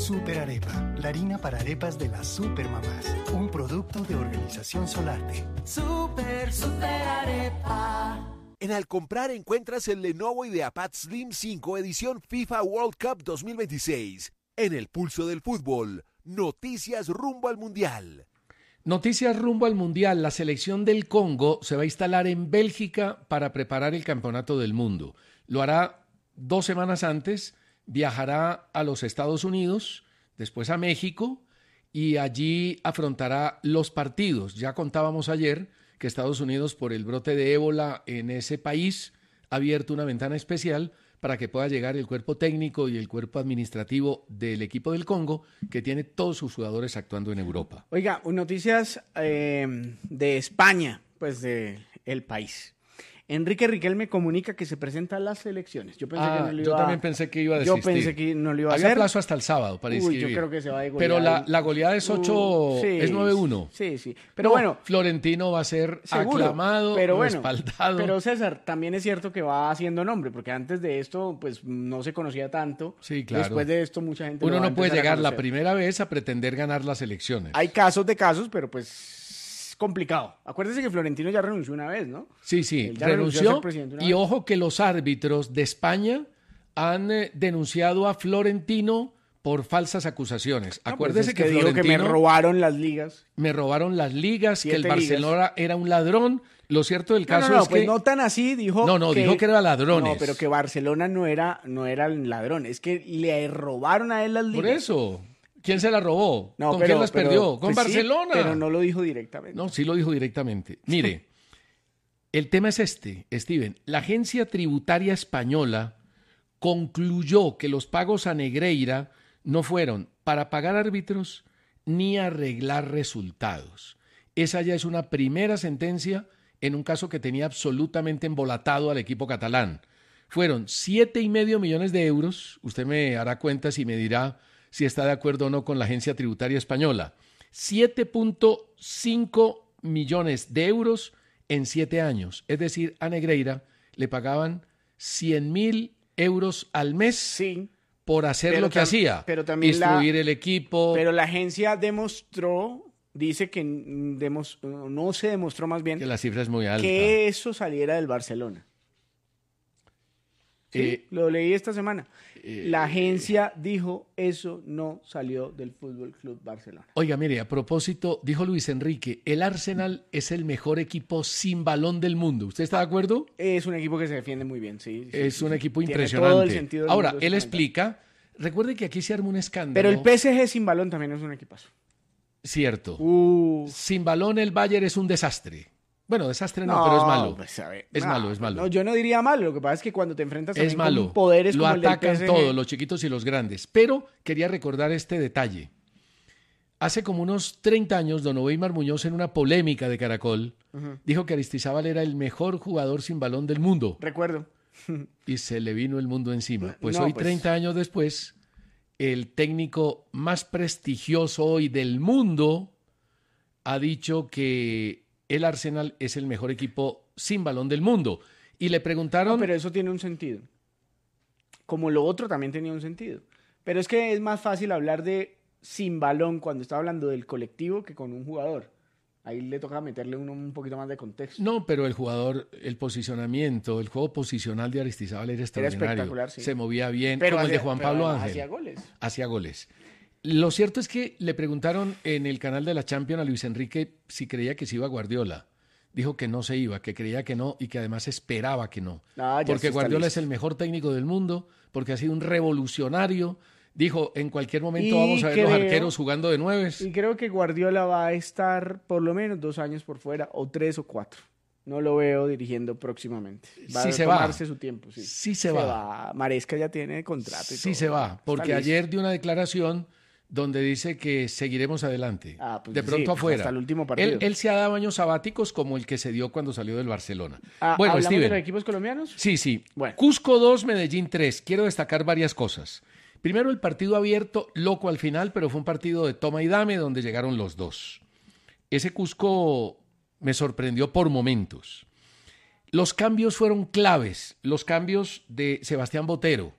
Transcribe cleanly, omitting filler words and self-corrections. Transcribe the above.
Super Arepa, la harina para arepas de las supermamás. Un producto de Organización Solarte. Super Arepa. En Al Comprar encuentras el Lenovo IdeaPad Slim 5 edición FIFA World Cup 2026. En el pulso del fútbol, noticias rumbo al Mundial. Noticias rumbo al Mundial. La selección del Congo se va a instalar en Bélgica para preparar el Campeonato del Mundo. Lo hará 2 semanas antes, viajará a los Estados Unidos, después a México y allí afrontará los partidos. Ya contábamos ayer que Estados Unidos, por el brote de ébola en ese país, ha abierto una ventana especial para que pueda llegar el cuerpo técnico y el cuerpo administrativo del equipo del Congo, que tiene todos sus jugadores actuando en Europa. Oiga, noticias de España, pues de el país. Enrique Riquelme comunica que se presenta a las elecciones. Yo también pensé que iba a desistir. Yo pensé que no lo iba a hacer. Había plazo hasta el sábado para inscribir. Yo creo que se va de goleada. Pero la goleada es 8, sí, es 9-1. Sí. Pero bueno. Florentino va a ser seguro, aclamado, respaldado. Pero César, también es cierto que va haciendo nombre, porque antes de esto, pues no se conocía tanto. Sí, claro. Después de esto, mucha gente Uno no puede llegar la primera vez a pretender ganar las elecciones. Hay casos de casos, pero pues complicado. Acuérdese que Florentino ya renunció una vez, ¿no? Sí, renunció. Y ojo que los árbitros de España han denunciado a Florentino por falsas acusaciones. No, Acuérdese pues que Florentino dijo que me robaron las ligas. Me robaron las ligas, que el Barcelona era un ladrón. Lo cierto del caso es pues que no tan así, dijo. Dijo que era ladrones. No, pero que Barcelona no era ladrón, es que le robaron a él las ligas. Por eso. ¿Quién se la robó? No, ¿Con quién las perdió? ¿Con Barcelona? Sí, pero no lo dijo directamente. No, sí lo dijo directamente. Mire, el tema es este, Steven. La Agencia Tributaria Española concluyó que los pagos a Negreira no fueron para pagar árbitros ni arreglar resultados. Esa ya es una primera sentencia en un caso que tenía absolutamente embolatado al equipo catalán. Fueron 7,5 millones de euros. Usted me hará cuentas y me dirá si está de acuerdo o no con la Agencia Tributaria Española. 7,5 millones de euros en 7 años. Es decir, a Negreira le pagaban 100.000 euros al mes por hacer lo que hacía. Pero también instruir el equipo. Pero la agencia dice que no se demostró más bien que la cifra es muy alta. Que eso saliera del Barcelona. Sí, lo leí esta semana. La agencia dijo eso no salió del Fútbol Club Barcelona. Oiga, mire, a propósito, dijo Luis Enrique, el Arsenal es el mejor equipo sin balón del mundo. ¿Usted está de acuerdo? Es un equipo que se defiende muy bien, sí. Es un equipo impresionante. Todo el sentido del Ahora, mundo él explica, recuerde que aquí se arma un escándalo. Pero el PSG sin balón también es un equipazo. Cierto. Sin balón el Bayern es un desastre. Bueno, desastre no, pero es malo. Pues, es malo. No, yo no diría malo. Lo que pasa es que cuando te enfrentas es malo. Con poderes lo como atacan el del PSG... todos, los chiquitos y los grandes. Pero quería recordar este detalle. Hace como unos 30 años, don Oweimar Muñoz, en una polémica de Caracol, dijo que Aristizábal era el mejor jugador sin balón del mundo. Recuerdo. Y se le vino el mundo encima. Pues hoy, 30 años después, el técnico más prestigioso hoy del mundo ha dicho que el Arsenal es el mejor equipo sin balón del mundo. Y le preguntaron... No, pero eso tiene un sentido. Como lo otro también tenía un sentido. Pero es que es más fácil hablar de sin balón cuando está hablando del colectivo que con un jugador. Ahí le toca meterle un poquito más de contexto. No, pero el jugador, el posicionamiento, el juego posicional de Aristizábal era extraordinario. Era espectacular, sí. Se movía bien, pero como el de Juan Pablo Ángel. Hacía goles. Lo cierto es que le preguntaron en el canal de la Champions a Luis Enrique si creía que se iba Guardiola. Dijo que no se iba, que creía que no y que además esperaba que no. Porque Guardiola es el mejor técnico del mundo, porque ha sido un revolucionario. Dijo, en cualquier momento vamos a ver los arqueros jugando de nueves. Y creo que Guardiola va a estar por lo menos 2 años por fuera, o 3 o 4. No lo veo dirigiendo próximamente. Va a tomarse su tiempo. Sí se va. Maresca ya tiene contrato y sí todo. Se va, porque ayer dio una declaración donde dice que seguiremos adelante. Pues de pronto afuera. Hasta el último partido. Él se ha dado años sabáticos como el que se dio cuando salió del Barcelona. Bueno, ¿hablamos de los equipos colombianos? Sí. Bueno. Cusco 2, Medellín 3. Quiero destacar varias cosas. Primero, el partido abierto, loco al final, pero fue un partido de toma y dame donde llegaron los dos. Ese Cusco me sorprendió por momentos. Los cambios fueron claves. Los cambios de Sebastián Botero.